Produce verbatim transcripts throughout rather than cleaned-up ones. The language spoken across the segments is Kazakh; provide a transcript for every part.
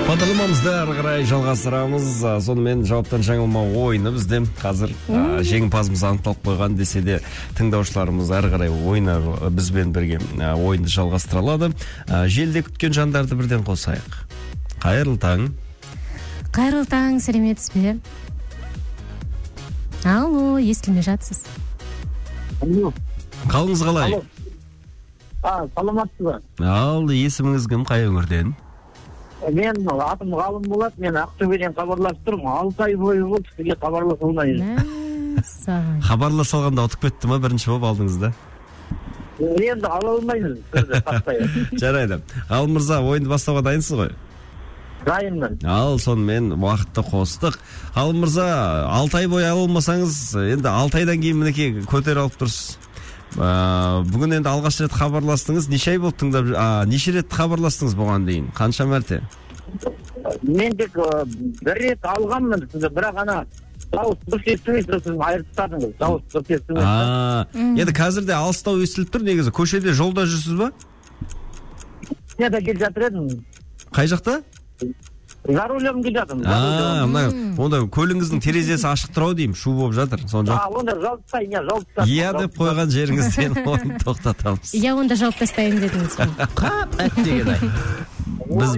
Бағдарламамызды ары қарай жалғастырамыз. Сонымен жауаптан жаңылма ойыны бізде қазір жеңімпазымыз анықталып қойған десе де тыңдаушыларымыз ары қарай ойына бізбен бірге ойынды жалғастыра алады. Желде күткен жандарды бірден қосайық. Қайырлы таң. Қайырлы таң, сәлеметсіз бе? Алло, естілмей жатсыз. Алло. Қалыңыз қалай? А, саламатсыз ба? Ал, есіміңіз кім, қай өңірден? Мен атым Ғалым болады, мен Ақтөбеден хабарласып тұрмын. алты ай бойы болды сізге хабарласа алмаймын. Хабарласа алғанда ұтып кетті ма, бірінші болып алдыңыз да? Енді ала алмаймыз сізді тақтай. Жарайды. Ғалым мырза, ойынды бастауға дайынсыз ғой? Дайынмын. Ал, сонымен уақытты қостық. Ғалым мырза, алты ай бойы ала алмасаңыз, енді алты айдан кейін мінекей көтер алып тұрсыз. Бүгін енді алғаш рет хабарластыңыз, неше ай болды тыңдап, неше рет хабарластыңыз бұған дейін, қанша мәрте? Мен тек бір рет алғанмын сізді, бірақ ана дауыс дұрыс естімейсіз, сіз айырып тастадыңыз, дауыс дұрыс естімейсіз. Енді қазірде алыстау естіліп тұр, негізі көшеде жолда жүрсіз ба? Мен де келіп жатыр едім. Қай жақта? За рулем келіп жатырмын. А, онда көлігіңіздің терезесі ашық тұр ау деймін, шу болып жатыр. А, онда жауып тастайын, я жауып тастайын. Иә деп қойған жеріңізден оны тоқтатамыз. Иә, онда жауып тастайын дедіңіз. Қап, әттеген ай. Біз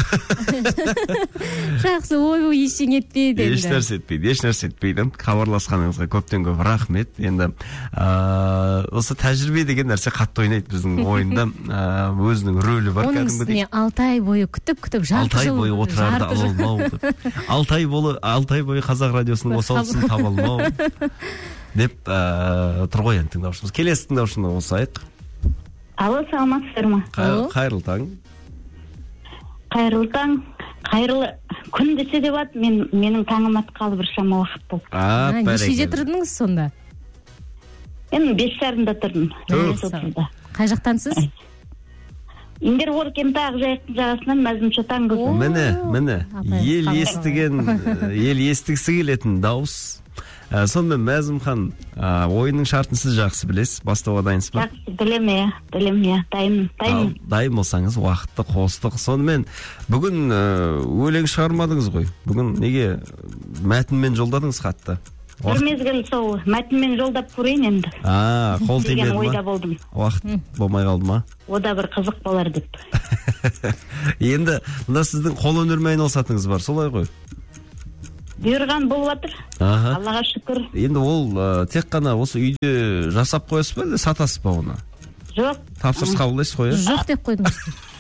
жақсы, ой-ой, ештеңе етпейді. Еш нәрсе етпейді, еш нәрсе етпейді. Хабарласқаныңызға көптен көп рахмет. Енді осы тәжірибе деген нәрсе қатты ойнайды біздің ойында. Өзінің рөлі бар. Оның үстіне алты ай бойы күтіп-күтіп жарты жыл. алты ай бойы отырарды ала алмау. алты ай бойы Қазақ радиосының осалысын таба алмау. Деп тұр ғой енді тыңдаушымыз. Келесі тыңдаушыны қосайық. Алло, саламатсыздар ма? Қайырлы таң. Қайырлы таң. Қайырлы күн десе де болады, мен менің таңым атқалы бір шама уақыт болды. А, нешеде тұрдыңыз сонда? Мен бес жарымда тұрдым. Қай жақтансыз? Индер Оркентағы жайықтың жағасынан Мәзімші таңғы. Міне, міне. Ел естіген, ел естігісі келетін дауыс. Сонымен Мәзімхан, ойынның шартын сіз жақсы білесіз, бастауға дайынсыз ба? Жақсы, білем, е, білем, е, дайын, дайын. Дайын болсаңыз, уақытты қостық. Сонымен, бүгін өлең шығармадыңыз ғой? Бүгін неге мәтінмен жолдадыңыз хатты? Бір мезгіл сол мәтінмен жолдап көрейін енді. А, қол тимеді ма? Деген ойда болдым. Уақыт болмай қалды ма? Ода бір қызық болар деп. Енді, мына сіздің қол өнермен айналысатыңыз бар, солай ғой? Бұйырған болып жатыр. Аллаға шүкір. Енді ол тек қана осы үйде жасап қоясыз ба, әлде сатасыз ба оны? Жоқ. Тапсырыс қабылдайсыз ғой? Жоқ деп қойдыңыз.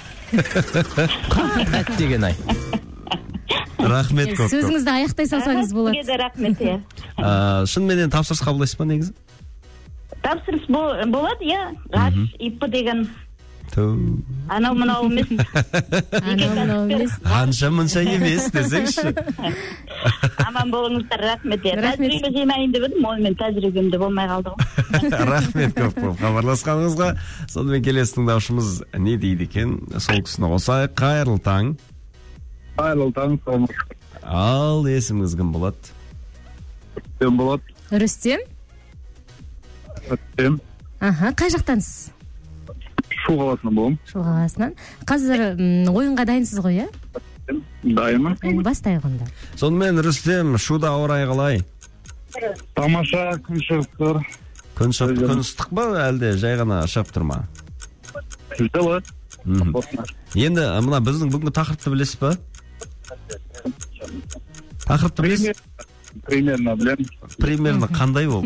Әттеген ай. Рахмет көп. Сөзіңізді аяқтай салсаңыз болады. Сізге де рахмет, е. Шынымен тапсырыс қабылдайсыз ба негізі? Тапсырыс болады, иә. Ғаш, ипі деген. Анау мынау емес. Анау мынау емес. Қанша мұнша емес десеңші. Аман болыңыздар, рахмет. Тәжірибе жинайын деп едім, онымен тәжірибемде болмай қалды ғой. Рахмет көп көп хабарласқаныңызға. Сонымен келесі тыңдаушымыз не дейді екен? Сол кісіні қосайық. Қайырлы таң. Қайырлы таң. Ал, есіміңіз кім болады? Рүстем болады. Рүстем? Рүстем. Аха, қай жақтансыз? Шу қаласынан болым. Шу қаласынан. Қазір ойынға дайынсыз ғой, е? Дайынмын. Бастайық онда. Сонымен Рүстем, Шуда ауа райы қалай? Тамаша, күн шығып тұр. Күн шығып тұр, күн ыстық ба, әлде жай ғана шығып тұр ма? Жылы. Енді мына біздің бүгінгі тақырыпты білесіз ба? Тақырыпты білесіз? Примерно білем. Примерно қандай ол?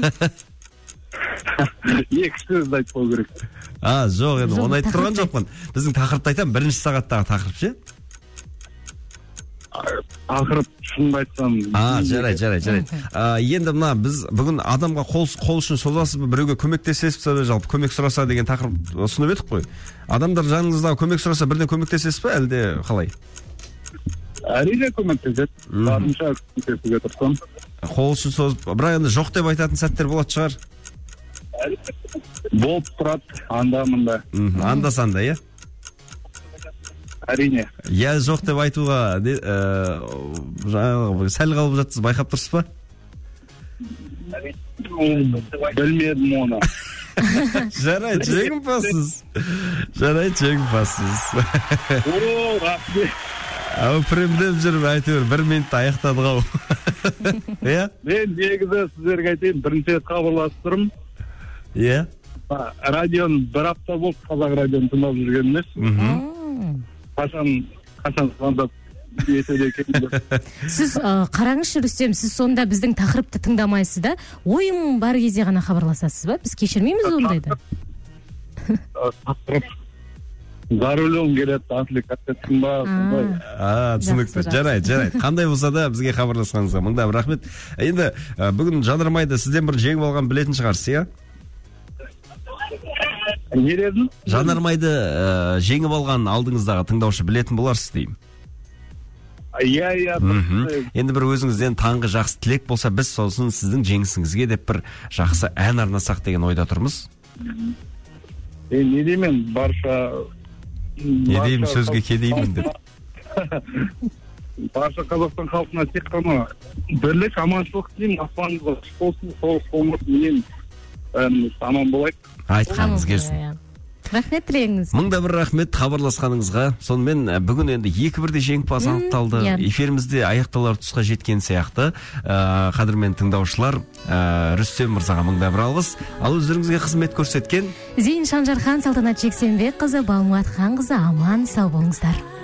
Екі сөзді айтпау керек. А, жоқ, енді оны айтып тұрған жоқпын. Біздің тақырыпты айтам, бірінші сағаттағы тақырып ше? Тақырып шынымды айтсам. А, жарай, жарай, жарай. Енді мына біз бүгін адамға қол үшін созасыз ба, біреуге көмектесесіз ба, жалпы көмек сұраса деген тақырып ұсынып едік қой. Адамдар жаныңыздағы көмек сұраса бірден көмектесесіз ба, әлде қалай? Әрине көмектеседі. Барынша көмектесуге тырысам. Қол үшін созып, бірақ енді жоқ деп айтатын сәттер болады шығар. Болып тұрады, анда-мында. Анда-санда, иә? Әрине. Я жоқ деп айтуға сәл қалып жатсыз, байқап тұрсыз ба? Білмедім оны. Жарайды, жеңімпазсыз. Жарайды, жеңімпазсыз. О, рахмет. ау премдеп жүріп әйтеуір бір минутта аяқтадық ау. Иә? Мен негізі сіздерге айтайын, бірінші рет хабарласып тұрмын. Иә? Радионы бір апта болды, қазақ радионы тыңдап жүрген емес. Қашан, қашан звондап етеді екен. Сіз қараңызшы Рүстем, сіз сонда біздің тақырыпты тыңдамайсыз да, ойым бар кезде ғана хабарласасыз ба? Біз кешірмейміз ондайды. Тақырып за рулем келеді, отвлекаться ба, сондай. А, түсінікті. Жарайды, жарайды. Қандай болса да бізге хабарласқаныңызға мыңда бір рахмет. Енді бүгін Жанармайды сізден бір жеңіп алған білетін шығарсыз, иә? Не дедің? Жанармайды жеңіп алған алдыңыздағы тыңдаушы білетін боларсыз деймін. Иә, иә. Енді бір өзіңізден таңғы жақсы тілек болса, біз сосын сіздің жеңісіңізге деп бір жақсы ән арнасақ деген ойда тұрмыз. Е, не деймін, барша... Не деймін, сөзге кедеймін деп. Барша Қазақстан халқына тек қана бірлік, аманшылық деймін, аспаныңызға құш болсын, соғыс болмасын, мен аман болайық. Айтқаныңыз келсін. Рахмет тілегіңіз. Мыңда бір рахмет хабарласқаныңызға. Сонымен бүгін енді екі бірде жеңімпаз анықталды. Эфирімізде аяқталар тұсқа жеткен сияқты. Қадірмен тыңдаушылар, Рүстем мырзаға мыңда бір алғыс. Ал өздеріңізге қызмет көрсеткен Зейін Шанжархан, Салтанат Жексенбекқызы, Балмуат Ханқызы, аман сау болыңыздар.